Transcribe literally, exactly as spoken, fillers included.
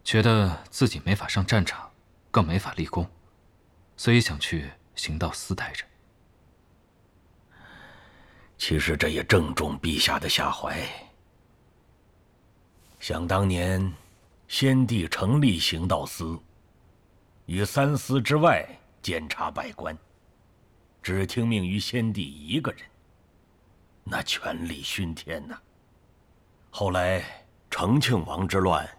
觉得自己没法上战场，更没法立功，所以想去行道司待着。 其实这也正中陛下的下怀。想当年，先帝成立行道司，于三司之外监察百官，只听命于先帝一个人，那权力熏天呐。后来承庆王之乱，